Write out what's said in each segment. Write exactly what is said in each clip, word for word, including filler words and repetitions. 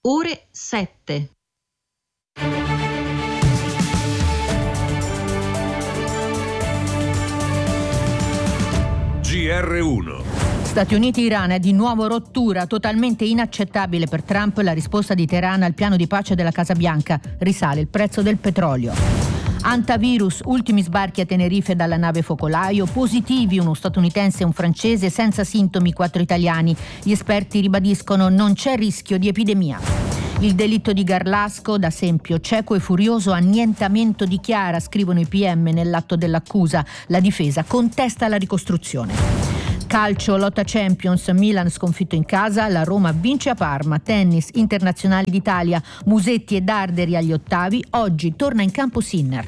ore sette. G R uno. Stati Uniti-Iran è di nuovo rottura, totalmente inaccettabile per Trump la risposta di Teheran al piano di pace della Casa Bianca. Risale il prezzo del petrolio. Antavirus, ultimi sbarchi a Tenerife dalla nave focolaio, positivi uno statunitense e un francese, senza sintomi quattro italiani. Gli esperti ribadiscono non c'è rischio di epidemia. Il delitto di Garlasco, da esempio cieco e furioso annientamento di Chiara, scrivono i P M nell'atto dell'accusa. La difesa contesta la ricostruzione. Calcio, lotta Champions, Milan sconfitto in casa, la Roma vince a Parma. Tennis, internazionali d'Italia, Musetti e Darderi agli ottavi, oggi torna in campo Sinner.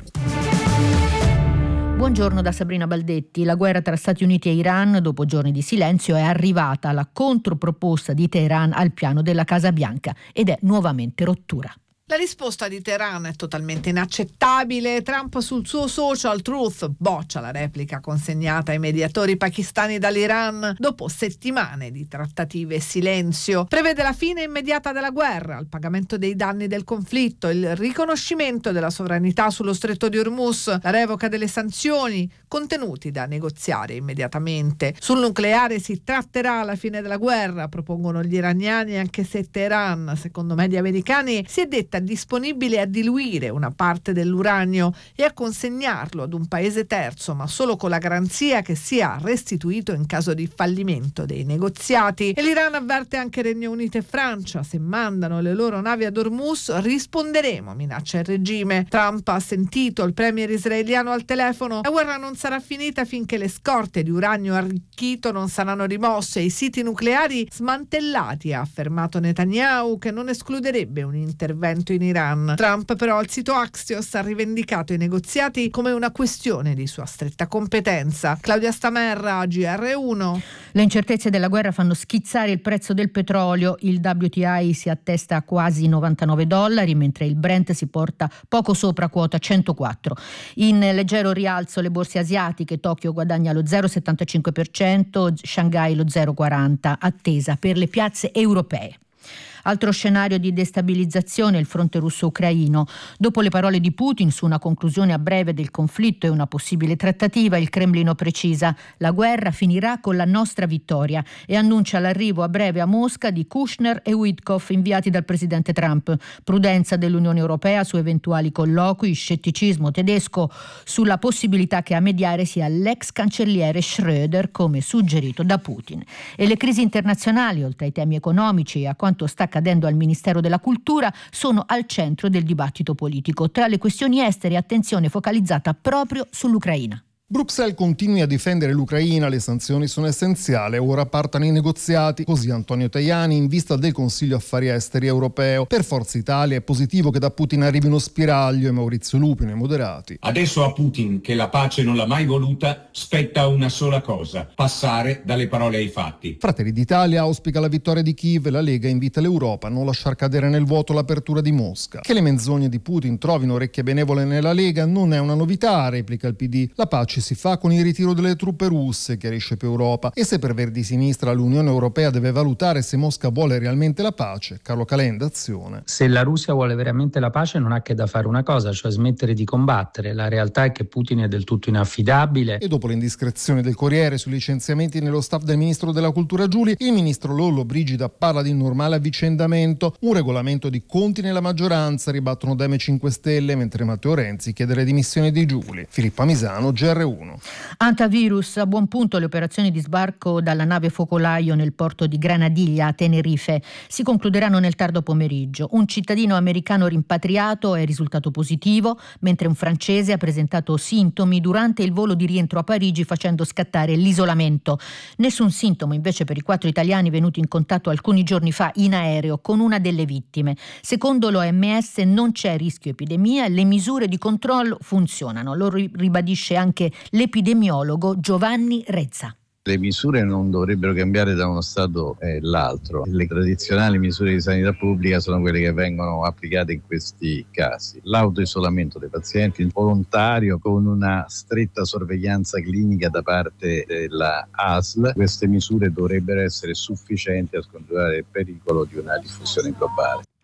Buongiorno da Sabrina Baldetti. La guerra tra Stati Uniti e Iran, dopo giorni di silenzio, è arrivata alla controproposta di Teheran al piano della Casa Bianca ed è nuovamente rottura. La risposta di Teheran è totalmente inaccettabile. Trump sul suo social Truth boccia la replica consegnata ai mediatori pakistani dall'Iran dopo settimane di trattative e silenzio. Prevede la fine immediata della guerra, il pagamento dei danni del conflitto, il riconoscimento della sovranità sullo stretto di Hormuz, la revoca delle sanzioni, contenuti da negoziare immediatamente. Sul nucleare si tratterà alla fine della guerra, propongono gli iraniani, anche se Teheran, secondo media americani, si è detta disponibile a diluire una parte dell'uranio e a consegnarlo ad un paese terzo, ma solo con la garanzia che sia restituito in caso di fallimento dei negoziati. E l'Iran avverte anche Regno Unito e Francia: se mandano le loro navi ad Hormuz risponderemo, minaccia il regime. Trump ha sentito il premier israeliano al telefono: la guerra non sarà finita finché le scorte di uranio arricchito non saranno rimosse e i siti nucleari smantellati, ha affermato Netanyahu, che non escluderebbe un intervento in Iran. Trump però al sito Axios ha rivendicato i negoziati come una questione di sua stretta competenza. Claudia Stamerra, G R uno. Le incertezze della guerra fanno schizzare il prezzo del petrolio. Il W T I si attesta a quasi novantanove dollari, mentre il Brent si porta poco sopra quota centoquattro. In leggero rialzo le borse asiatiche. Tokyo guadagna lo zero virgola settantacinque per cento, Shanghai lo zero virgola quaranta, attesa per le piazze europee. Altro scenario di destabilizzazione, il fronte russo-ucraino. Dopo le parole di Putin su una conclusione a breve del conflitto e una possibile trattativa, il Cremlino precisa: la guerra finirà con la nostra vittoria, e annuncia l'arrivo a breve a Mosca di Kushner e Witkoff, inviati dal presidente Trump. Prudenza dell'Unione Europea su eventuali colloqui, scetticismo tedesco sulla possibilità che a mediare sia l'ex cancelliere Schröder, come suggerito da Putin. E le crisi internazionali, oltre ai temi economici e a quanto sta accadendo al Ministero della Cultura, sono al centro del dibattito politico. Tra le questioni estere, attenzione focalizzata proprio sull'Ucraina. Bruxelles continui a difendere l'Ucraina, le sanzioni sono essenziali, ora partano i negoziati, così Antonio Tajani in vista del Consiglio Affari Esteri europeo. Per Forza Italia è positivo che da Putin arrivi uno spiraglio, e Maurizio Lupino e moderati. Adesso a Putin, che la pace non l'ha mai voluta, spetta una sola cosa: passare dalle parole ai fatti. Fratelli d'Italia auspica la vittoria di Kiev e la Lega invita l'Europa a non lasciar cadere nel vuoto l'apertura di Mosca. Che le menzogne di Putin trovino orecchie benevole nella Lega non è una novità, replica il P D. La pace si fa con il ritiro delle truppe russe, chiarisce più Europa. E se per Verdi Sinistra l'Unione Europea deve valutare se Mosca vuole realmente la pace, Carlo Calenda, Azione. Se la Russia vuole veramente la pace non ha che da fare una cosa, cioè smettere di combattere. La realtà è che Putin è del tutto inaffidabile. E dopo le indiscrezioni del Corriere sui licenziamenti nello staff del ministro della Cultura Giuli, il ministro Lollo Brigida parla di normale avvicendamento, un regolamento di conti nella maggioranza, ribattono Dem e cinque Stelle, mentre Matteo Renzi chiede le dimissioni di Giuli. Filippa Misano, G R uno. Antavirus, a buon punto le operazioni di sbarco dalla nave focolaio nel porto di Granadiglia a Tenerife si concluderanno nel tardo pomeriggio. Un cittadino americano rimpatriato è risultato positivo, mentre un francese ha presentato sintomi durante il volo di rientro a Parigi, facendo scattare l'isolamento. Nessun sintomo invece per i quattro italiani venuti in contatto alcuni giorni fa in aereo con una delle vittime. Secondo l'O M S non c'è rischio epidemia, le misure di controllo funzionano. Lo ribadisce anche l'epidemiologo Giovanni Rezza. Le misure non dovrebbero cambiare da uno stato all'altro. Le tradizionali misure di sanità pubblica sono quelle che vengono applicate in questi casi. L'autoisolamento dei pazienti volontario con una stretta sorveglianza clinica da parte della A S L. Queste misure dovrebbero essere sufficienti a scongiurare il pericolo di una diffusione globale.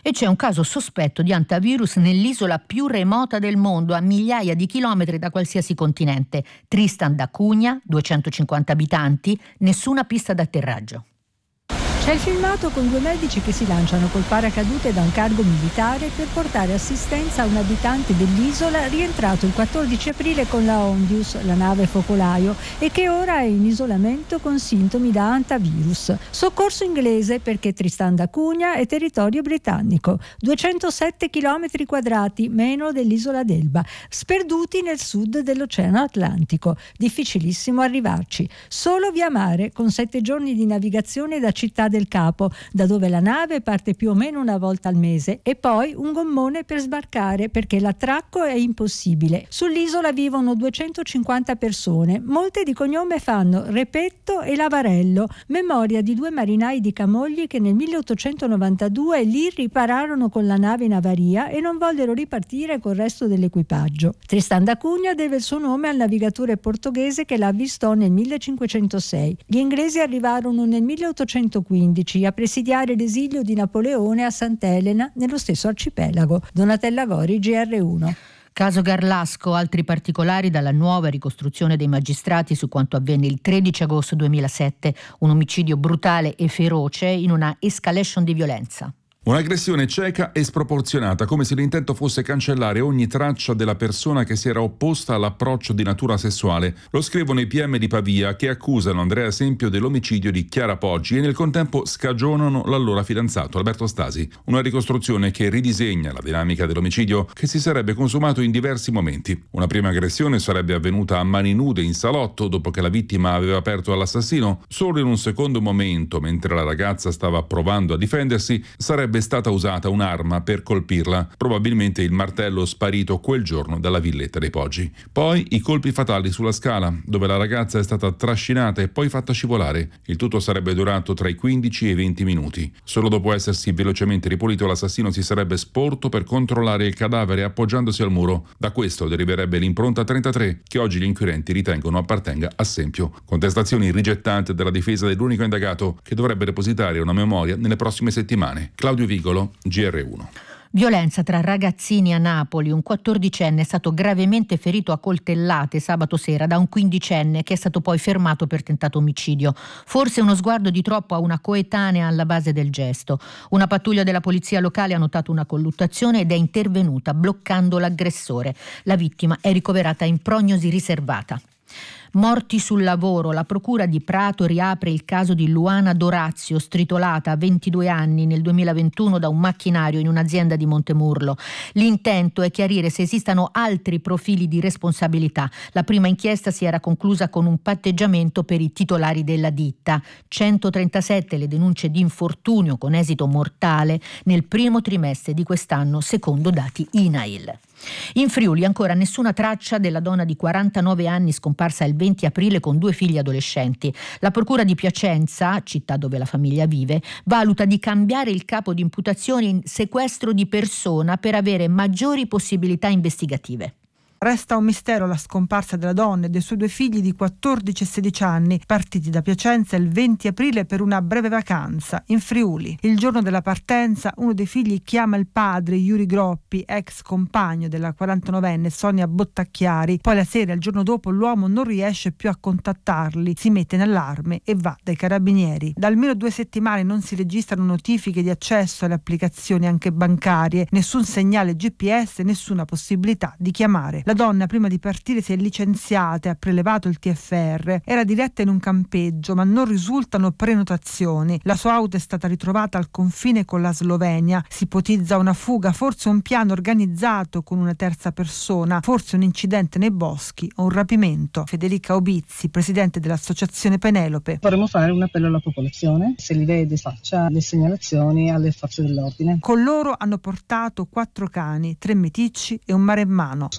E c'è un caso sospetto di antivirus nell'isola più remota del mondo, a migliaia di chilometri da qualsiasi continente. Tristan da Cunha, duecentocinquanta abitanti, nessuna pista d'atterraggio. C'è il filmato con due medici che si lanciano col paracadute da un cargo militare per portare assistenza a un abitante dell'isola rientrato il quattordici aprile con la Ondius, la nave focolaio, e che ora è in isolamento con sintomi da antivirus. Soccorso inglese perché Tristan da Cunha è territorio britannico, duecentosette chilometri quadrati, meno dell'isola d'Elba, sperduti nel sud dell'Oceano Atlantico. Difficilissimo arrivarci. Solo via mare, con sette giorni di navigazione da Città del Capo, da dove la nave parte più o meno una volta al mese, e poi un gommone per sbarcare perché l'attracco è impossibile. Sull'isola vivono duecentocinquanta persone, molte di cognome fanno Repetto e Lavarello, memoria di due marinai di Camogli che nel milleottocentonovantadue lì ripararono con la nave in avaria e non vollero ripartire col resto dell'equipaggio. Tristan da Cunha deve il suo nome al navigatore portoghese che l'avvistò nel millecinquecentosei. Gli inglesi arrivarono nel milleottocentoquindici a presidiare l'esilio di Napoleone a Sant'Elena, nello stesso arcipelago. Donatella Gori, G R uno. Caso Garlasco, altri particolari dalla nuova ricostruzione dei magistrati su quanto avvenne il tredici agosto duemilasette, un omicidio brutale e feroce in una escalation di violenza. Un'aggressione cieca e sproporzionata, come se l'intento fosse cancellare ogni traccia della persona che si era opposta all'approccio di natura sessuale. Lo scrivono i P M di Pavia, che accusano Andrea Sempio dell'omicidio di Chiara Poggi e nel contempo scagionano l'allora fidanzato Alberto Stasi. Una ricostruzione che ridisegna la dinamica dell'omicidio che si sarebbe consumato in diversi momenti. Una prima aggressione sarebbe avvenuta a mani nude in salotto dopo che la vittima aveva aperto all'assassino. Solo in un secondo momento, mentre la ragazza stava provando a difendersi, sarebbe è stata usata un'arma per colpirla, probabilmente il martello sparito quel giorno dalla villetta dei Poggi. Poi i colpi fatali sulla scala, dove la ragazza è stata trascinata e poi fatta scivolare. Il tutto sarebbe durato tra i quindici e i venti minuti. Solo dopo essersi velocemente ripulito, l'assassino si sarebbe sporto per controllare il cadavere appoggiandosi al muro. Da questo deriverebbe l'impronta trentatré, che oggi gli inquirenti ritengono appartenga a Sempio. Contestazioni rigettate dalla difesa dell'unico indagato, che dovrebbe depositare una memoria nelle prossime settimane. Claudio Vigolo, G R uno. Violenza tra ragazzini a Napoli. Un quattordicenne è stato gravemente ferito a coltellate sabato sera da un quindicenne che è stato poi fermato per tentato omicidio. Forse uno sguardo di troppo a una coetanea alla base del gesto. Una pattuglia della polizia locale ha notato una colluttazione ed è intervenuta bloccando l'aggressore. La vittima è ricoverata in prognosi riservata. Morti sul lavoro. La procura di Prato riapre il caso di Luana Dorazio, stritolata a ventidue anni nel duemilaventuno da un macchinario in un'azienda di Montemurlo. L'intento è chiarire se esistano altri profili di responsabilità. La prima inchiesta si era conclusa con un patteggiamento per i titolari della ditta. centotrentasette le denunce di infortunio con esito mortale nel primo trimestre di quest'anno, secondo dati I N A I L. In Friuli ancora nessuna traccia della donna di quarantanove anni scomparsa il venti aprile con due figli adolescenti. La procura di Piacenza, città dove la famiglia vive, valuta di cambiare il capo di imputazione in sequestro di persona per avere maggiori possibilità investigative. Resta un mistero la scomparsa della donna e dei suoi due figli di quattordici e sedici anni, partiti da Piacenza il venti aprile per una breve vacanza in Friuli. Il giorno della partenza uno dei figli chiama il padre Yuri Groppi, ex compagno della quarantanovenne Sonia Bottacchiari. Poi la sera, il giorno dopo, l'uomo non riesce più a contattarli, si mette in allarme e va dai carabinieri. Da almeno due settimane non si registrano notifiche di accesso alle applicazioni anche bancarie, nessun segnale G P S, nessuna possibilità di chiamare. La donna prima di partire si è licenziata e ha prelevato il T F R. Era diretta in un campeggio, ma non risultano prenotazioni. La sua auto è stata ritrovata al confine con la Slovenia. Si ipotizza una fuga, forse un piano organizzato con una terza persona, forse un incidente nei boschi o un rapimento. Federica Obizzi, presidente dell'associazione Penelope. Vorremmo fare un appello alla popolazione, se li vede faccia le segnalazioni alle forze dell'ordine. Con loro hanno portato quattro cani, tre meticci e un maremmano. Sono molto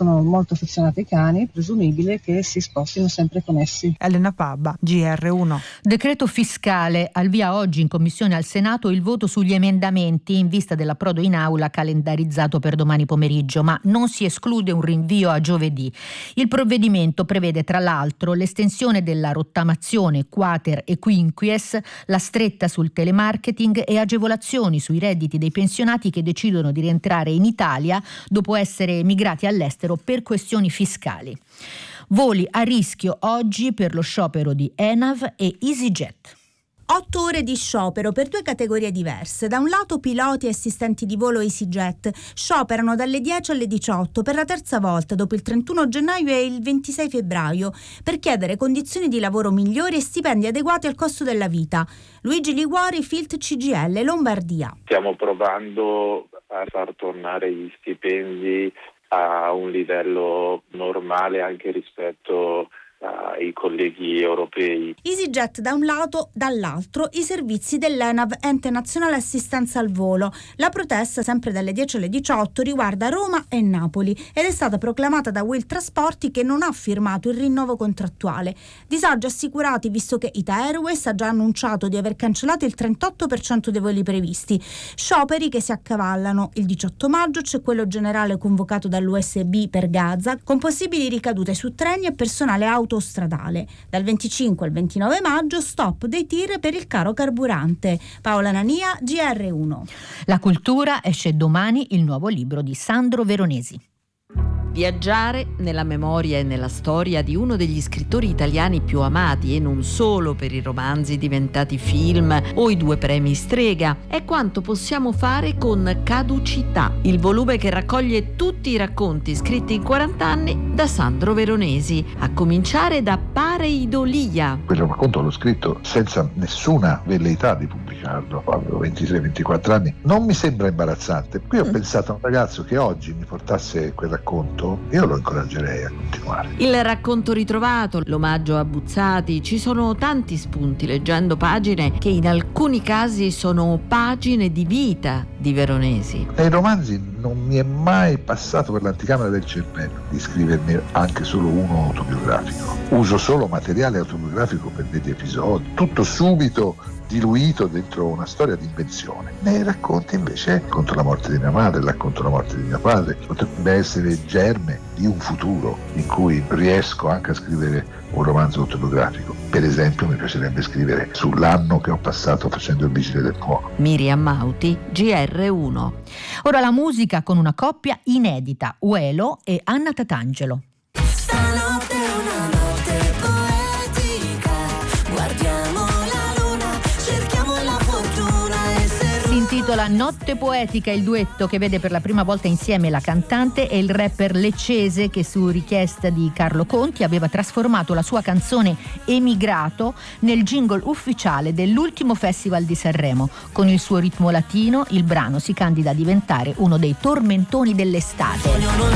molto affezionati ai cani, presumibile che si spostino sempre con essi. Elena Pabba, G R uno. Decreto fiscale, al via oggi in commissione al Senato il voto sugli emendamenti in vista dell'approdo in aula calendarizzato per domani pomeriggio, ma non si esclude un rinvio a giovedì. Il provvedimento prevede tra l'altro l'estensione della rottamazione quater e quinquies, la stretta sul telemarketing e agevolazioni sui redditi dei pensionati che decidono di rientrare in Italia dopo essere emigrati all'estero per questioni fiscali. Voli a rischio oggi per lo sciopero di ENAV e EasyJet. Otto ore di sciopero per due categorie diverse. Da un lato piloti e assistenti di volo EasyJet scioperano dalle dieci alle diciotto per la terza volta dopo il trentuno gennaio e il ventisei febbraio per chiedere condizioni di lavoro migliori e stipendi adeguati al costo della vita. Luigi Liguori, Filt C G I L, Lombardia. Stiamo provando a far tornare gli stipendi a un livello normale anche rispetto ai colleghi europei. EasyJet da un lato, dall'altro i servizi dell'ENAV, Ente Nazionale Assistenza al Volo. La protesta, sempre dalle dieci alle diciotto, riguarda Roma e Napoli ed è stata proclamata da Will Trasporti, che non ha firmato il rinnovo contrattuale. Disagi assicurati visto che Ita Airways ha già annunciato di aver cancellato il trentotto per cento dei voli previsti. Scioperi che si accavallano. Il diciotto maggio c'è quello generale convocato dall'U S B per Gaza, con possibili ricadute su treni e personale auto stradale. Dal venticinque al ventinove maggio stop dei tir per il caro carburante. Paola Nania, G R uno. La cultura, esce domani il nuovo libro di Sandro Veronesi. Viaggiare nella memoria e nella storia di uno degli scrittori italiani più amati, e non solo per i romanzi diventati film o i due premi Strega, è quanto possiamo fare con Caducità, il volume che raccoglie tutti i racconti scritti in quaranta anni da Sandro Veronesi, a cominciare da Pareidolia. Quel racconto l'ho scritto senza nessuna velleità di pubblicarlo, avevo ventitré ventiquattro anni, non mi sembra imbarazzante. Qui ho mm. pensato a un ragazzo che oggi mi portasse quel racconto, io lo incoraggerei a continuare. Il racconto ritrovato, l'omaggio a Buzzati, ci sono tanti spunti leggendo pagine che in alcuni casi sono pagine di vita di Veronesi. Nei romanzi non mi è mai passato per l'anticamera del cervello di scriverne anche solo uno autobiografico. Uso solo materiale autobiografico per degli episodi, tutto subito diluito dentro una storia di invenzione. Nei racconti invece racconto la morte di mia madre, racconto la morte di mio padre, potrebbe essere germe di un futuro in cui riesco anche a scrivere un romanzo autobiografico. Per esempio mi piacerebbe scrivere sull'anno che ho passato facendo il vigile del fuoco. Miriam Mauti, G R uno. Ora la musica con una coppia inedita, Uelo e Anna Tatangelo. Stanotte è una notte poetica, guardiamo la luna, cerchiamo la fortuna e se... Si intitola Notte Poetica, il duetto che vede per la prima volta insieme la cantante e il rapper leccese che, su richiesta di Carlo Conti, aveva trasformato la sua canzone Emigrato nel jingle ufficiale dell'ultimo festival di Sanremo. Con il suo ritmo latino il brano si candida a diventare uno dei tormentoni dell'estate.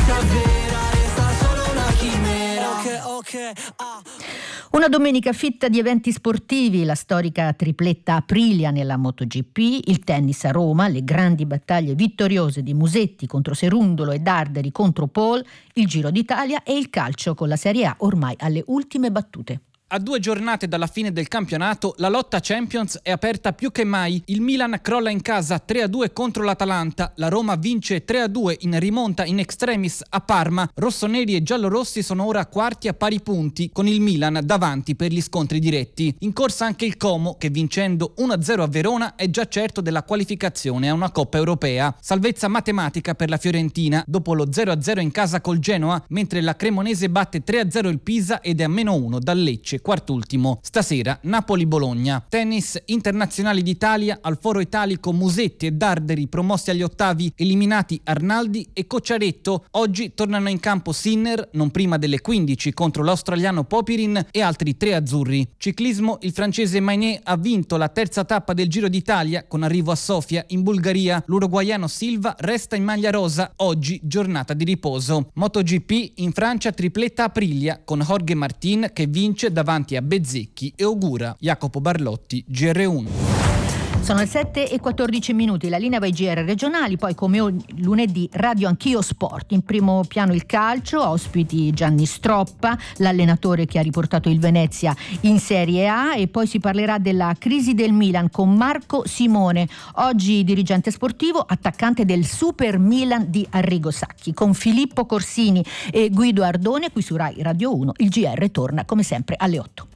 Una domenica fitta di eventi sportivi, la storica tripletta Aprilia nella MotoGP, il tennis a Roma, le grandi battaglie vittoriose di Musetti contro Serundolo e Darderi contro Paul, il Giro d'Italia e il calcio con la Serie A ormai alle ultime battute. A due giornate dalla fine del campionato, la lotta Champions è aperta più che mai. Il Milan crolla in casa tre a due contro l'Atalanta, la Roma vince tre a due in rimonta in extremis a Parma. Rossoneri e giallorossi sono ora quarti a pari punti, con il Milan davanti per gli scontri diretti. In corsa anche il Como, che vincendo uno a zero a Verona è già certo della qualificazione a una Coppa Europea. Salvezza matematica per la Fiorentina dopo lo zero a zero in casa col Genoa, mentre la Cremonese batte tre a zero il Pisa ed è a meno uno dal Lecce, quartultimo. Stasera Napoli-Bologna. Tennis internazionali d'Italia, al Foro Italico Musetti e Darderi promossi agli ottavi, eliminati Arnaldi e Cocciaretto. Oggi tornano in campo Sinner, non prima delle quindici, contro l'australiano Popirin e altri tre azzurri. Ciclismo, il francese Maignet ha vinto la terza tappa del Giro d'Italia con arrivo a Sofia in Bulgaria. L'uruguaiano Silva resta in maglia rosa, oggi giornata di riposo. MotoGP, in Francia tripletta Aprilia con Jorge Martin che vince davanti a Bezzecchi e Ogura. Jacopo Barlotti, G R uno. Sono le sette e quattordici minuti, la linea va ai G R regionali, poi come ogni lunedì Radio Anch'io Sport. In primo piano il calcio, ospiti Gianni Stroppa, l'allenatore che ha riportato il Venezia in Serie A, e poi si parlerà della crisi del Milan con Marco Simone, oggi dirigente sportivo, attaccante del Super Milan di Arrigo Sacchi. Con Filippo Corsini e Guido Ardone qui su Rai Radio uno, il G R torna come sempre alle otto.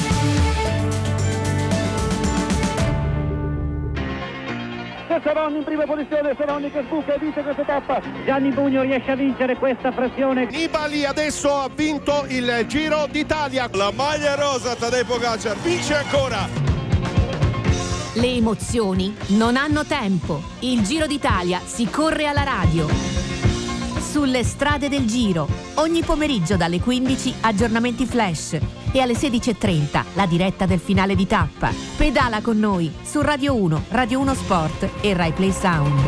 Seronni in prima posizione, Seronni che sbuca e vince questa tappa. Gianni Bugno riesce a vincere questa pressione. Nibali adesso ha vinto il Giro d'Italia. La maglia rosa, Tadej Pogačar vince ancora. Le emozioni non hanno tempo. Il Giro d'Italia si corre alla radio. Sulle strade del Giro, ogni pomeriggio dalle quindici aggiornamenti flash e alle sedici e trenta la diretta del finale di tappa. Pedala con noi su Radio uno, Radio uno Sport e Rai Play Sound.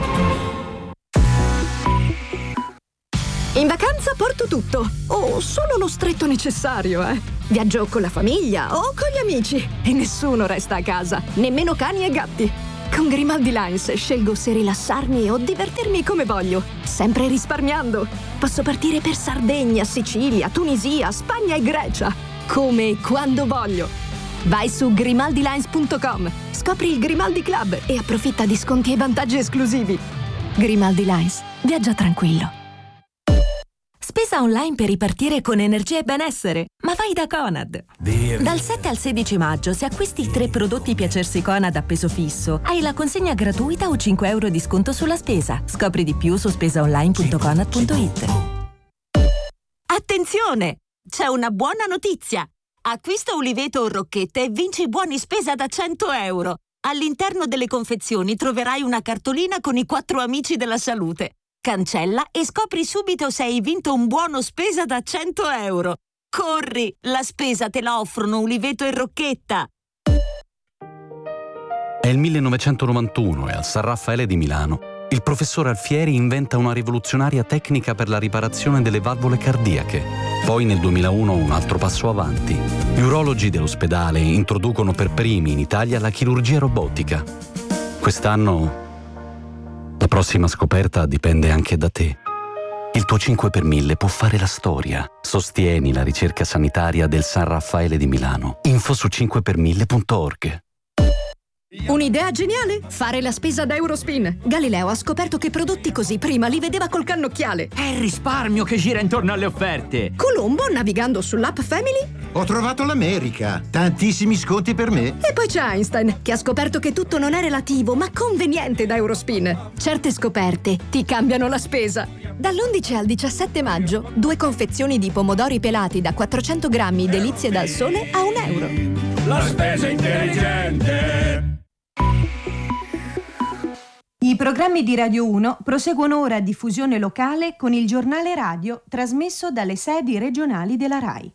In vacanza porto tutto, o solo lo stretto necessario, eh. Viaggio con la famiglia o con gli amici e nessuno resta a casa, nemmeno cani e gatti. Con Grimaldi Lines scelgo se rilassarmi o divertirmi come voglio, sempre risparmiando. Posso partire per Sardegna, Sicilia, Tunisia, Spagna e Grecia, come e quando voglio. Vai su grimaldi lines punto com, scopri il Grimaldi Club e approfitta di sconti e vantaggi esclusivi. Grimaldi Lines, viaggia tranquillo. Spesa online per ripartire con energia e benessere, ma vai da Conad. Dal sette al sedici maggio, se acquisti tre prodotti Piacersi Conad a peso fisso, hai la consegna gratuita o cinque euro di sconto sulla spesa. Scopri di più su spesa online punto conad punto it. Attenzione! C'è una buona notizia! Acquista Uliveto o Rocchette e vinci buoni spesa da cento euro. All'interno delle confezioni troverai una cartolina con i quattro amici della salute. Cancella e scopri subito se hai vinto un buono spesa da cento euro. Corri, la spesa te la offrono Uliveto e Rocchetta. È il millenovecentonovantuno e al San Raffaele di Milano il professor Alfieri inventa una rivoluzionaria tecnica per la riparazione delle valvole cardiache. Poi nel duemilauno un altro passo avanti. Gli urologi dell'ospedale introducono per primi in Italia la chirurgia robotica. Quest'anno la prossima scoperta dipende anche da te. Il tuo cinque per mille può fare la storia. Sostieni la ricerca sanitaria del San Raffaele di Milano. Info su cinque per mille punto org. Un'idea geniale? Fare la spesa da Eurospin. Galileo ha scoperto che prodotti così prima li vedeva col cannocchiale. È il risparmio che gira intorno alle offerte. Colombo, navigando sull'app Family, ho trovato l'America. Tantissimi sconti per me. E poi c'è Einstein, che ha scoperto che tutto non è relativo, ma conveniente da Eurospin. Certe scoperte ti cambiano la spesa. Dall'undici al diciassette maggio, due confezioni di pomodori pelati da quattrocento grammi delizie dal sole a un euro. La spesa intelligente. I programmi di Radio uno proseguono ora a diffusione locale con il giornale radio trasmesso dalle sedi regionali della RAI.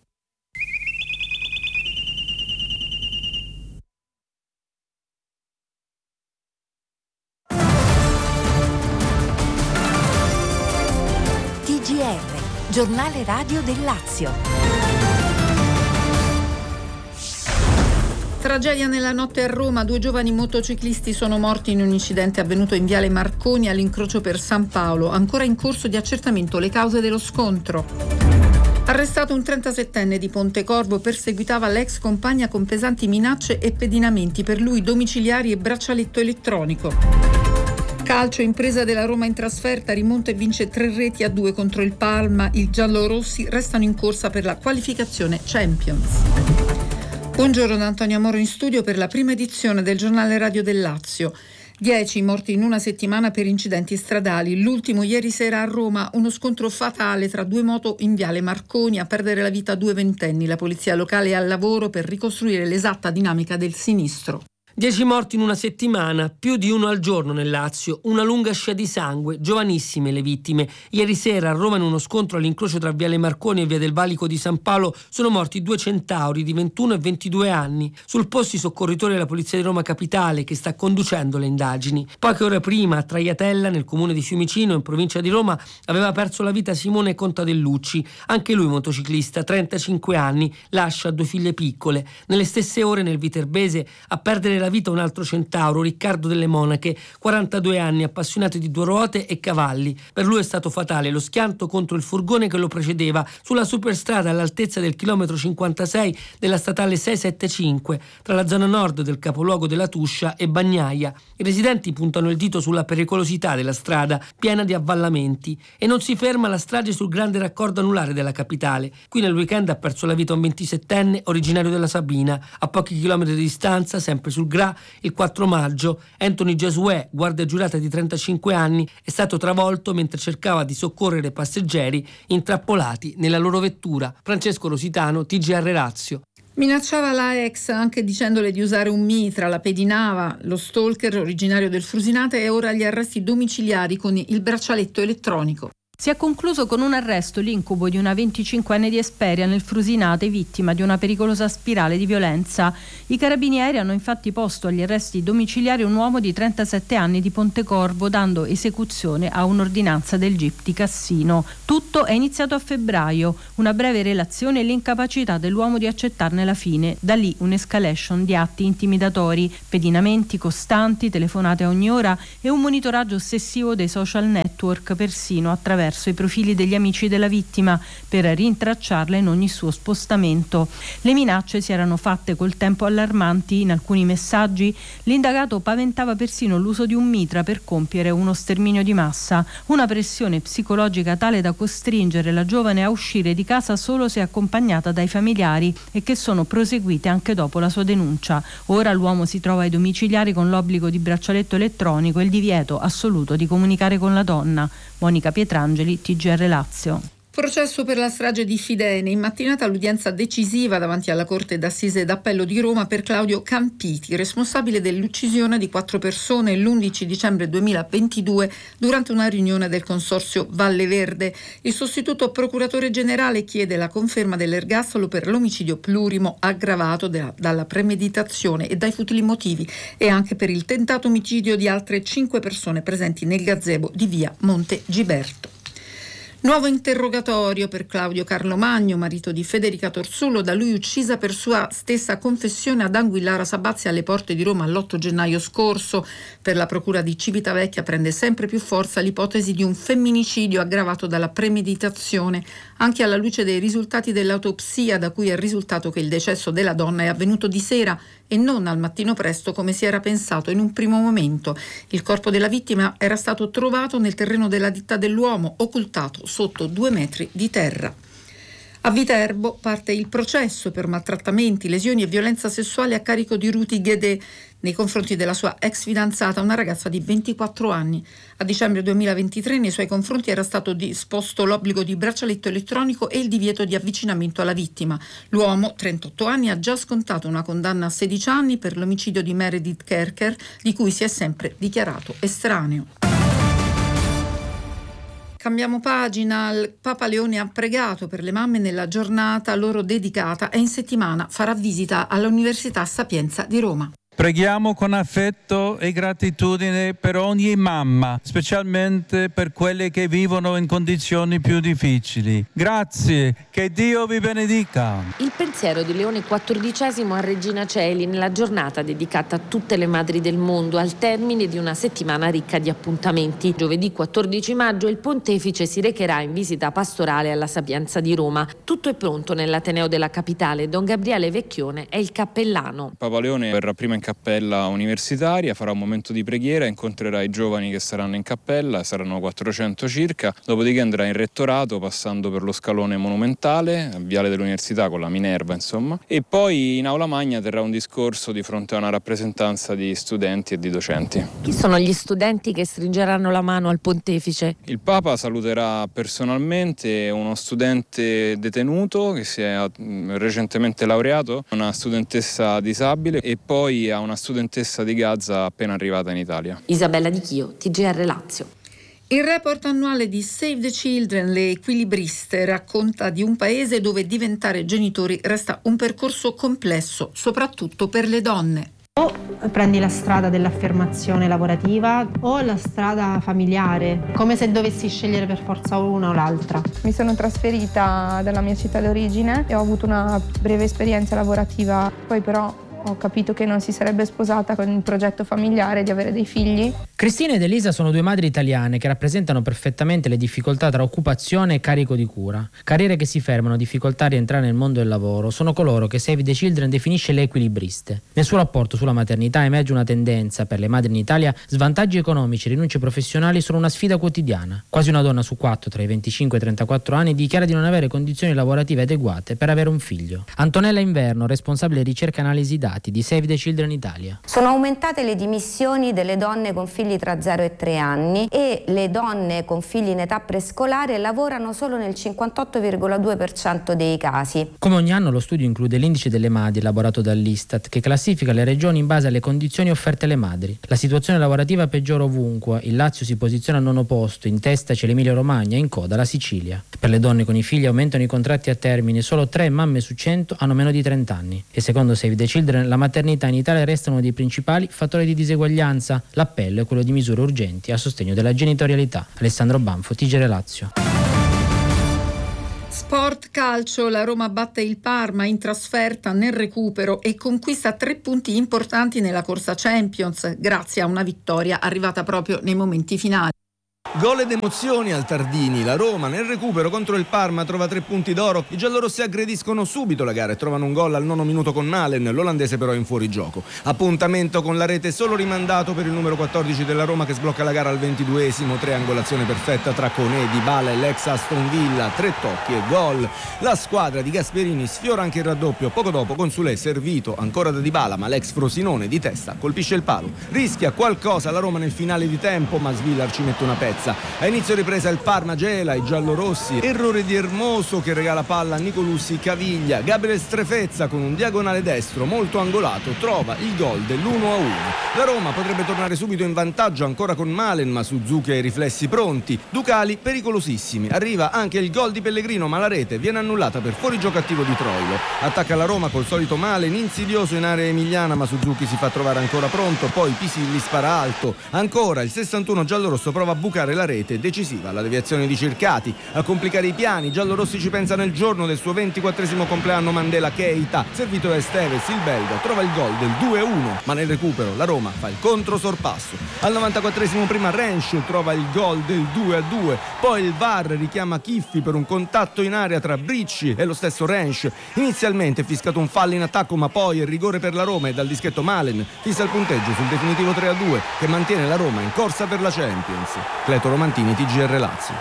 T G R, giornale radio del Lazio. Tragedia nella notte a Roma, due giovani motociclisti sono morti in un incidente avvenuto in Viale Marconi all'incrocio per San Paolo, ancora in corso di accertamento le cause dello scontro. Arrestato un trentasettenne di Pontecorvo, perseguitava l'ex compagna con pesanti minacce e pedinamenti, per lui domiciliari e braccialetto elettronico. Calcio, impresa della Roma in trasferta, rimonta e vince tre reti a due contro il Parma, i giallorossi restano in corsa per la qualificazione Champions. Buongiorno da Antonio Moro in studio per la prima edizione del giornale radio del Lazio. Dieci morti in una settimana per incidenti stradali. L'ultimo ieri sera a Roma, uno scontro fatale tra due moto in Viale Marconi, a perdere la vita due ventenni. La polizia locale è al lavoro per ricostruire l'esatta dinamica del sinistro. Dieci morti in una settimana, più di uno al giorno nel Lazio, una lunga scia di sangue, giovanissime le vittime. Ieri sera a Roma, in uno scontro all'incrocio tra Viale Marconi e Via del Valico di San Paolo, sono morti due centauri di ventuno e ventidue anni. Sul posto i soccorritori della Polizia di Roma Capitale, che sta conducendo le indagini. Poche ore prima, a Traiatella, nel comune di Fiumicino, in provincia di Roma, aveva perso la vita Simone Contadellucci, anche lui motociclista, trentacinque anni, lascia due figlie piccole. Nelle stesse ore nel Viterbese, a perdere la la vita un altro centauro, Riccardo delle Monache, quarantadue anni, appassionato di due ruote e cavalli. Per lui è stato fatale lo schianto contro il furgone che lo precedeva sulla superstrada all'altezza del chilometro cinquantasei della statale sei settantacinque, tra la zona nord del capoluogo della Tuscia e Bagnaia. I residenti puntano il dito sulla pericolosità della strada, piena di avvallamenti, e non si ferma la strage sul grande raccordo anulare della capitale. Qui nel weekend ha perso la vita un ventisettenne originario della Sabina. A pochi chilometri di distanza, sempre sul Gra, il quattro maggio, Anthony Gesuè, guardia giurata di trentacinque anni, è stato travolto mentre cercava di soccorrere passeggeri intrappolati nella loro vettura. Francesco Rositano, T G R Lazio. Minacciava la ex anche dicendole di usare un mitra, la pedinava. Lo stalker originario del Frusinate è ora agli arresti domiciliari con il braccialetto elettronico. Si è concluso con un arresto l'incubo di una venticinquenne di Esperia nel Frusinate, vittima di una pericolosa spirale di violenza. I carabinieri hanno infatti posto agli arresti domiciliari un uomo di trentasette anni di Pontecorvo, dando esecuzione a un'ordinanza del G I P di Cassino. Tutto è iniziato a febbraio, una breve relazione e l'incapacità dell'uomo di accettarne la fine. Da lì un'escalation di atti intimidatori, pedinamenti costanti, telefonate a ogni ora e un monitoraggio ossessivo dei social network, persino attraverso i profili degli amici della vittima, per rintracciarla in ogni suo spostamento. Le minacce si erano fatte col tempo allarmanti. In alcuni messaggi l'indagato paventava persino l'uso di un mitra per compiere uno sterminio di massa, una pressione psicologica tale da costringere la giovane a uscire di casa solo se accompagnata dai familiari, e che sono proseguite anche dopo la sua denuncia. Ora l'uomo si trova ai domiciliari con l'obbligo di braccialetto elettronico e il divieto assoluto di comunicare con la donna. Monica Pietrangeli, T G R Lazio. Processo per la strage di Fidene. In mattinata l'udienza decisiva davanti alla Corte d'Assise d'Appello di Roma per Claudio Campiti, responsabile dell'uccisione di quattro persone l'undici dicembre duemilaventidue durante una riunione del consorzio Valle Verde. Il sostituto procuratore generale chiede la conferma dell'ergastolo per l'omicidio plurimo aggravato da, dalla premeditazione e dai futili motivi, e anche per il tentato omicidio di altre cinque persone presenti nel gazebo di via Monte Giberto. Nuovo interrogatorio per Claudio Carlo Magno, marito di Federica Torzullo, da lui uccisa per sua stessa confessione ad Anguillara Sabazia alle porte di Roma l'otto gennaio scorso. Per la procura di Civitavecchia prende sempre più forza l'ipotesi di un femminicidio aggravato dalla premeditazione, anche alla luce dei risultati dell'autopsia, da cui è risultato che il decesso della donna è avvenuto di sera e non al mattino presto come si era pensato in un primo momento. Il corpo della vittima era stato trovato nel terreno della ditta dell'uomo, occultato sotto due metri di terra. A Viterbo parte il processo per maltrattamenti, lesioni e violenza sessuale a carico di Ruti Ghedè nei confronti della sua ex fidanzata, una ragazza di ventiquattro anni. A dicembre duemilaventitré nei suoi confronti era stato disposto l'obbligo di braccialetto elettronico e il divieto di avvicinamento alla vittima. L'uomo, trentotto anni, ha già scontato una condanna a sedici anni per l'omicidio di Meredith Kerker, di cui si è sempre dichiarato estraneo. Cambiamo pagina. Il Papa Leone ha pregato per le mamme nella giornata loro dedicata e in settimana farà visita all'Università Sapienza di Roma. Preghiamo con affetto e gratitudine per ogni mamma, specialmente per quelle che vivono in condizioni più difficili. Grazie, che Dio vi benedica. Il pensiero di Leone quattordicesimo a Regina Coeli nella giornata dedicata a tutte le madri del mondo, al termine di una settimana ricca di appuntamenti. Giovedì quattordici maggio il pontefice si recherà in visita pastorale alla Sapienza di Roma. Tutto è pronto nell'Ateneo della capitale. Don Gabriele Vecchione è il cappellano. Papa Leone verrà prima in cappella universitaria, farà un momento di preghiera, incontrerà i giovani che saranno in cappella, saranno quattrocento circa, dopodiché andrà in rettorato passando per lo scalone monumentale, a Viale dell'Università con la Minerva insomma, e poi in aula magna terrà un discorso di fronte a una rappresentanza di studenti e di docenti. Chi sono gli studenti che stringeranno la mano al pontefice? Il Papa saluterà personalmente uno studente detenuto che si è recentemente laureato, una studentessa disabile e poi a una studentessa di Gaza appena arrivata in Italia. Isabella Di Chio, T G R Lazio. Il report annuale di Save the Children, le equilibriste, racconta di un paese dove diventare genitori resta un percorso complesso, soprattutto per le donne. O prendi la strada dell'affermazione lavorativa o la strada familiare, come se dovessi scegliere per forza una o l'altra. Mi sono trasferita dalla mia città d'origine e ho avuto una breve esperienza lavorativa, poi però ho capito che non si sarebbe sposata con il progetto familiare di avere dei figli. Cristina ed Elisa sono due madri italiane che rappresentano perfettamente le difficoltà tra occupazione e carico di cura. Carriere che si fermano, difficoltà a rientrare nel mondo del lavoro, sono coloro che Save the Children definisce le equilibriste. Nel suo rapporto sulla maternità emerge una tendenza: per le madri in Italia svantaggi economici e rinunce professionali sono una sfida quotidiana. Quasi una donna su quattro tra i venticinque e i trentaquattro anni dichiara di non avere condizioni lavorative adeguate per avere un figlio. Antonella Inverno, responsabile ricerca e analisi dati di Save the Children Italia. Sono aumentate le dimissioni delle donne con figli tra zero e tre anni e le donne con figli in età prescolare lavorano solo nel cinquantotto virgola due per cento dei casi. Come ogni anno lo studio include l'indice delle madri elaborato dall'Istat, che classifica le regioni in base alle condizioni offerte alle madri. La situazione lavorativa peggiora ovunque, il Lazio si posiziona al nono posto, in testa c'è l'Emilia Romagna, in coda la Sicilia. Per le donne con i figli aumentano i contratti a termine, solo tre mamme su cento hanno meno di trenta anni. E secondo Save the Children la maternità in Italia resta uno dei principali fattori di diseguaglianza. L'appello è quello di misure urgenti a sostegno della genitorialità. Alessandro Banfo, Tigere Lazio. Sport calcio, la Roma batte il Parma in trasferta nel recupero e conquista tre punti importanti nella corsa Champions grazie a una vittoria arrivata proprio nei momenti finali. Gol ed emozioni al Tardini, la Roma nel recupero contro il Parma trova tre punti d'oro, i giallorossi aggrediscono subito la gara e trovano un gol al nono minuto con Malen, l'olandese però in fuorigioco. Appuntamento con la rete solo rimandato per il numero quattordici della Roma che sblocca la gara al ventiduesimo, triangolazione perfetta tra Koné, Dybala e l'ex Aston Villa, tre tocchi e gol. La squadra di Gasperini sfiora anche il raddoppio, poco dopo Consulé servito ancora da Dybala ma l'ex Frosinone di testa colpisce il palo. Rischia qualcosa la Roma nel finale di tempo ma Svillar ci mette una pezza. A inizio ripresa il Parma gela i giallorossi, errore di Hermoso che regala palla a Nicolussi Caviglia, Gabriel Strefezza con un diagonale destro molto angolato trova il gol dell'uno a uno. La Roma potrebbe tornare subito in vantaggio ancora con Malen ma Suzuki ha i riflessi pronti, Ducali pericolosissimi, arriva anche il gol di Pellegrino ma la rete viene annullata per fuorigioco attivo di Troilo. Attacca la Roma col solito Malen insidioso in area emiliana ma Suzuki si fa trovare ancora pronto, poi Pisilli spara alto, ancora il sessantuno giallorosso prova a bucare la rete decisiva, la deviazione di Circati a complicare i piani. Giallorossi ci pensa nel giorno del suo ventiquattresimo compleanno Mandela Keita, servito da Esteves, il belga trova il gol del due a uno ma nel recupero la Roma fa il controsorpasso. Al novantaquattresimo prima Rensch trova il gol del due a due, poi il V A R richiama Chiffi per un contatto in area tra Bricci e lo stesso Rensch. Inizialmente è fiscato un fallo in attacco ma poi il rigore per la Roma e dal dischetto Malen fissa il punteggio sul definitivo tre a due che mantiene la Roma in corsa per la Champions. Cleto Romantini, T G R Lazio.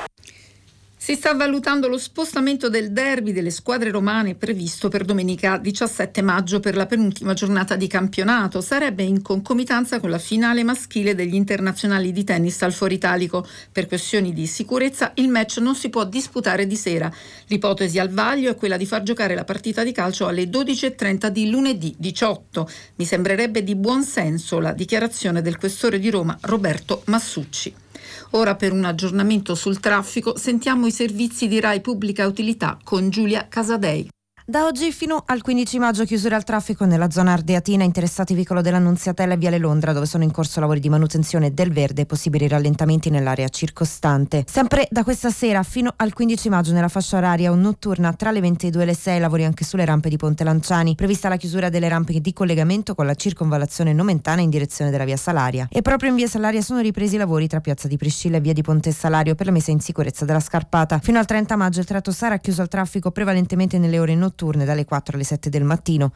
Si sta valutando lo spostamento del derby delle squadre romane previsto per domenica diciassette maggio per la penultima giornata di campionato. Sarebbe in concomitanza con la finale maschile degli internazionali di tennis al Foro Italico. Per questioni di sicurezza il match non si può disputare di sera. L'ipotesi al vaglio è quella di far giocare la partita di calcio alle dodici e trenta di lunedì diciotto. Mi sembrerebbe di buon senso la dichiarazione del questore di Roma Roberto Massucci. Ora per un aggiornamento sul traffico sentiamo i servizi di Rai Pubblica Utilità con Giulia Casadei. Da oggi fino al quindici maggio chiusura al traffico nella zona ardeatina, interessati Vicolo dell'Annunziatella e Viale Londra dove sono in corso lavori di manutenzione del verde e possibili rallentamenti nell'area circostante. Sempre da questa sera fino al quindici maggio nella fascia oraria o notturna tra le ventidue e le sei lavori anche sulle rampe di Ponte Lanciani, prevista la chiusura delle rampe di collegamento con la circonvallazione nomentana in direzione della via Salaria. E proprio in via Salaria sono ripresi i lavori tra piazza di Priscilla e via di Ponte Salario per la messa in sicurezza della scarpata. Fino al trenta maggio il tratto sarà chiuso al traffico prevalentemente nelle ore notturne dalle quattro alle sette del mattino.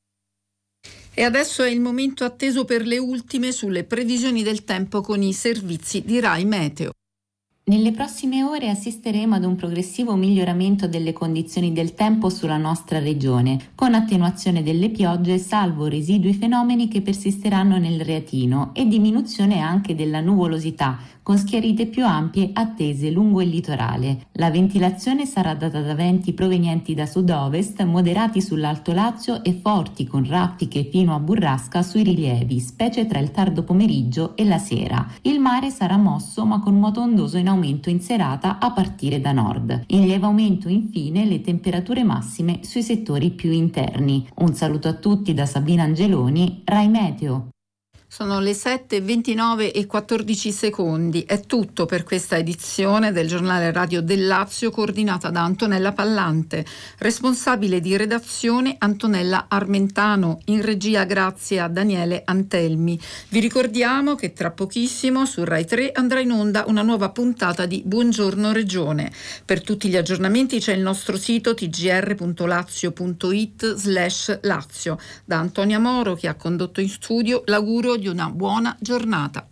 E adesso è il momento atteso per le ultime sulle previsioni del tempo con i servizi di Rai Meteo. Nelle prossime ore assisteremo ad un progressivo miglioramento delle condizioni del tempo sulla nostra regione, con attenuazione delle piogge salvo residui fenomeni che persisteranno nel Reatino e diminuzione anche della nuvolosità, con schiarite più ampie attese lungo il litorale. La ventilazione sarà data da venti provenienti da sud-ovest, moderati sull'Alto Lazio e forti con raffiche fino a burrasca sui rilievi, specie tra il tardo pomeriggio e la sera. Il mare sarà mosso ma con moto ondoso in aumento in serata a partire da nord. In lieve aumento infine le temperature massime sui settori più interni. Un saluto a tutti da Sabina Angeloni, Rai Meteo. Sono le sette, ventinove e quattordici secondi. È tutto per questa edizione del giornale radio del Lazio, coordinata da Antonella Pallante. Responsabile di redazione Antonella Armentano. In regia grazie a Daniele Antelmi. Vi ricordiamo che tra pochissimo su Rai tre andrà in onda una nuova puntata di Buongiorno Regione. Per tutti gli aggiornamenti c'è il nostro sito t g r punto lazio punto i t slash lazio. Da Antonia Moro, che ha condotto in studio, l'augurio di una buona giornata.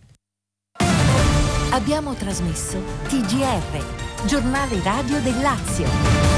Abbiamo trasmesso T G R, giornale radio del Lazio.